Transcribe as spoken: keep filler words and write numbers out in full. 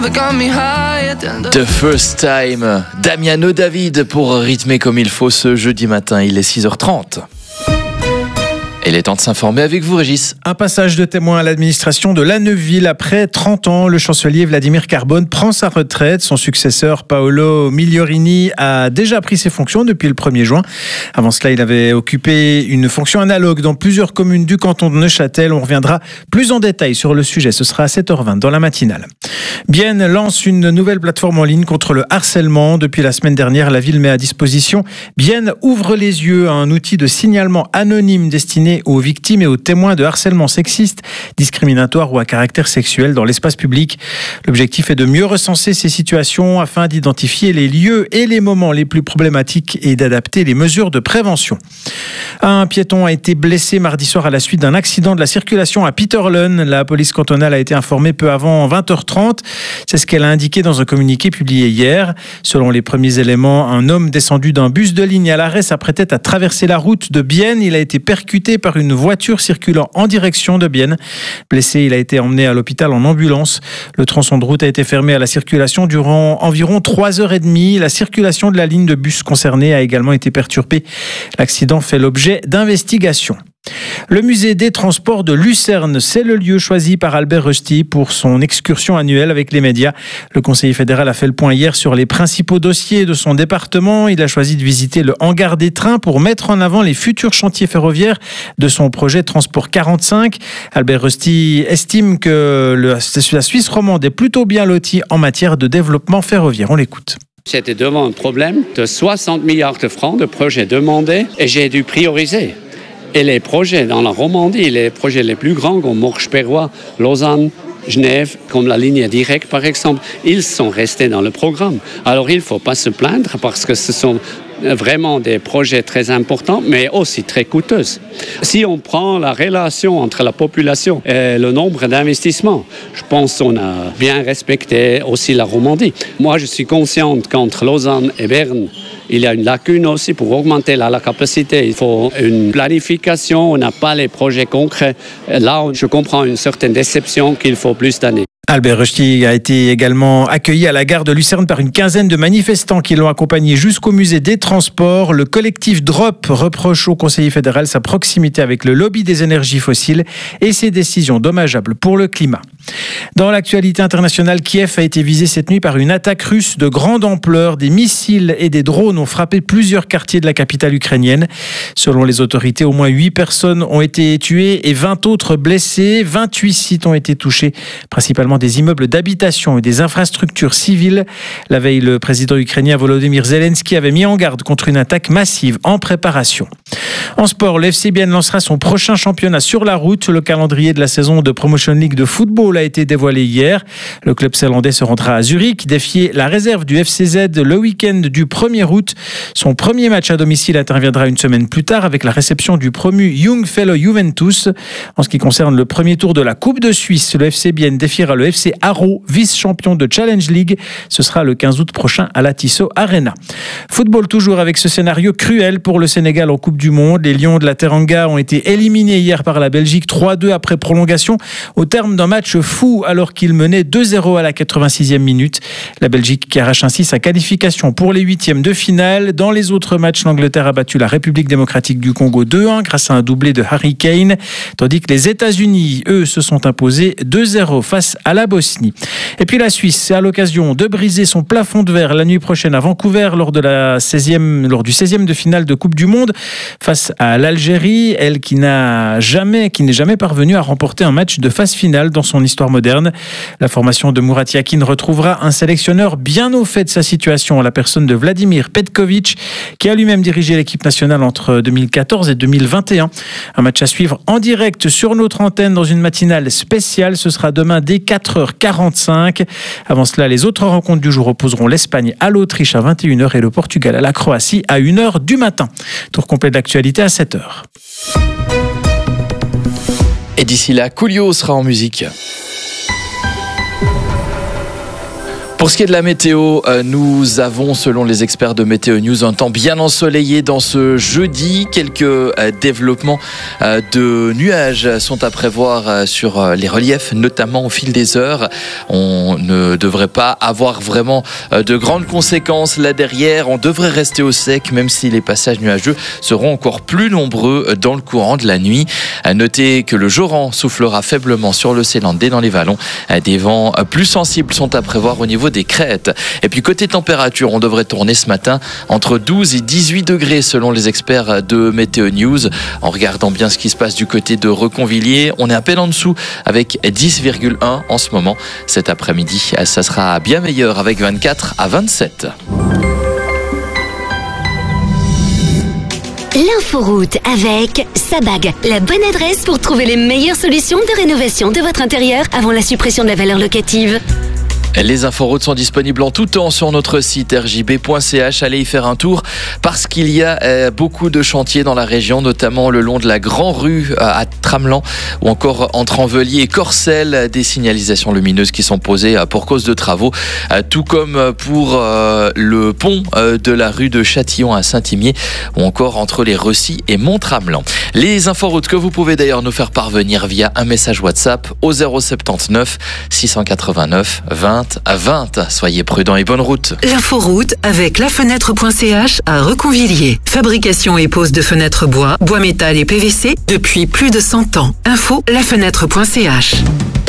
The First Time, Damiano David pour rythmer comme il faut ce jeudi matin, il est six heures trente. Et il est temps de s'informer avec vous, Régis. Un passage de témoin à l'administration de Lanneville. Après trente ans, le chancelier Vladimir Carbone prend sa retraite. Son successeur, Paolo Migliorini, a déjà pris ses fonctions depuis le premier juin. Avant cela, il avait occupé une fonction analogue dans plusieurs communes du canton de Neuchâtel. On reviendra plus en détail sur le sujet. Ce sera à sept heures vingt dans la matinale. Bienne lance une nouvelle plateforme en ligne contre le harcèlement. Depuis la semaine dernière, la ville met à disposition Bienne ouvre les yeux, un outil de signalement anonyme destiné aux victimes et aux témoins de harcèlement sexiste, discriminatoire ou à caractère sexuel dans l'espace public. L'objectif est de mieux recenser ces situations afin d'identifier les lieux et les moments les plus problématiques et d'adapter les mesures de prévention. Un piéton a été blessé mardi soir à la suite d'un accident de la circulation à Peterlen. La police cantonale a été informée peu avant vingt heures trente. C'est ce qu'elle a indiqué dans un communiqué publié hier. Selon les premiers éléments, un homme descendu d'un bus de ligne à l'arrêt s'apprêtait à traverser la route de Bienne. Il a été percuté par une voiture circulant en direction de Bienne. Blessé, il a été emmené à l'hôpital en ambulance. Le tronçon de route a été fermé à la circulation durant environ trois heures trente. La circulation de la ligne de bus concernée a également été perturbée. L'accident fait l'objet d'investigations. Le musée des transports de Lucerne, c'est le lieu choisi par Albert Rusty pour son excursion annuelle avec les médias. Le conseiller fédéral a fait le point hier sur les principaux dossiers de son département. Il a choisi de visiter le hangar des trains pour mettre en avant les futurs chantiers ferroviaires de son projet Transport quarante-cinq. Albert Rusty estime que le, la Suisse romande est plutôt bien lotie en matière de développement ferroviaire. On l'écoute. J'étais devant un problème de soixante milliards de francs de projets demandés et j'ai dû prioriser. Et les projets dans la Romandie, les projets les plus grands comme Morges-Perrois, Lausanne, Genève, comme la ligne directe par exemple, ils sont restés dans le programme. Alors il ne faut pas se plaindre parce que ce sont vraiment des projets très importants, mais aussi très coûteux. Si on prend la relation entre la population et le nombre d'investissements, je pense qu'on a bien respecté aussi la Romandie. Moi, je suis consciente qu'entre Lausanne et Berne, il y a une lacune aussi pour augmenter la, la capacité. Il faut une planification, on n'a pas les projets concrets. Là, je comprends une certaine déception qu'il faut plus d'années. Albert Rusty a été également accueilli à la gare de Lucerne par une quinzaine de manifestants qui l'ont accompagné jusqu'au musée des transports. Le collectif Drop reproche au conseiller fédéral sa proximité avec le lobby des énergies fossiles et ses décisions dommageables pour le climat. Dans l'actualité internationale, Kiev a été visé cette nuit par une attaque russe de grande ampleur. Des missiles et des drones ont frappé plusieurs quartiers de la capitale ukrainienne. Selon les autorités, au moins huit personnes ont été tuées et vingt autres blessées. vingt-huit sites ont été touchés, principalement des immeubles d'habitation et des infrastructures civiles. La veille, le président ukrainien Volodymyr Zelensky avait mis en garde contre une attaque massive en préparation. En sport, le F C Bienne lancera son prochain championnat sur la route. Le calendrier de la saison de Promotion League de football a été dévoilé hier. Le club zélandais se rendra à Zurich, défier la réserve du F C Z le week-end du premier août. Son premier match à domicile interviendra une semaine plus tard avec la réception du promu Young Fellow Juventus. En ce qui concerne le premier tour de la Coupe de Suisse, le F C Bienne défiera le F C Haro, vice-champion de Challenge League. Ce sera le quinze août prochain à la Tissot Arena. Football toujours avec ce scénario cruel pour le Sénégal en Coupe du Monde. Les Lions de la Teranga ont été éliminés hier par la Belgique trois deux après prolongation au terme d'un match fou alors qu'ils menaient deux zéro à la quatre-vingt-sixième minute. La Belgique qui arrache ainsi sa qualification pour les huitièmes de finale. Dans les autres matchs, l'Angleterre a battu la République démocratique du Congo deux un grâce à un doublé de Harry Kane, tandis que les États-Unis, eux, se sont imposés deux zéro face à la Bosnie. Et puis la Suisse, c'est à l'occasion de briser son plafond de verre la nuit prochaine à Vancouver lors, de la seizième, lors du seizième de finale de Coupe du Monde face à l'Algérie, elle qui n'a jamais, qui n'est jamais parvenue à remporter un match de phase finale dans son histoire moderne. La formation de Murat Yakin retrouvera un sélectionneur bien au fait de sa situation, à la personne de Vladimir Petkovic, qui a lui-même dirigé l'équipe nationale entre deux mille quatorze et deux mille vingt et un. Un match à suivre en direct sur notre antenne dans une matinale spéciale. Ce sera demain dès quatre heures quarante-cinq. Avant cela, les autres rencontres du jour opposeront l'Espagne à l'Autriche à vingt et une heures et le Portugal à la Croatie à une heure du matin. Tour complet de l'actualité à sept heures. Et d'ici là, Coolio sera en musique. Pour ce qui est de la météo, nous avons, selon les experts de Météo News, un temps bien ensoleillé dans ce jeudi. Quelques développements de nuages sont à prévoir sur les reliefs, notamment au fil des heures. On ne devrait pas avoir vraiment de grandes conséquences là derrière. On devrait rester au sec, même si les passages nuageux seront encore plus nombreux dans le courant de la nuit. À noter que le joran soufflera faiblement sur le Ceylan et dans les vallons. Des vents plus sensibles sont à prévoir au niveau des crêtes. Et puis côté température, on devrait tourner ce matin entre douze et dix-huit degrés selon les experts de Météo News. En regardant bien ce qui se passe du côté de Reconvilliers, on est à peine en dessous avec dix virgule un en ce moment. Cet après-midi, ça sera bien meilleur avec vingt-quatre à vingt-sept. L'inforoute avec Sabag, la bonne adresse pour trouver les meilleures solutions de rénovation de votre intérieur avant la suppression de la valeur locative. Les inforoutes sont disponibles en tout temps sur notre site r j b point c h. Allez y faire un tour parce qu'il y a euh, beaucoup de chantiers dans la région, notamment le long de la Grand Rue euh, à Tramelan ou encore entre Anvelier et Corcelles. Des signalisations lumineuses qui sont posées euh, pour cause de travaux, euh, tout comme pour euh, le pont euh, de la rue de Châtillon à Saint-Imier ou encore entre les Recy et Mont-Tramelan. Les inforoutes que vous pouvez d'ailleurs nous faire parvenir via un message WhatsApp au zéro soixante-dix-neuf six cent quatre-vingt-neuf vingt à vingt. Soyez prudents et bonne route. L'inforoute avec lafenêtre point c h à Reconvilliers. Fabrication et pose de fenêtres bois, bois métal et P V C depuis plus de cent ans. Info lafenêtre point c h.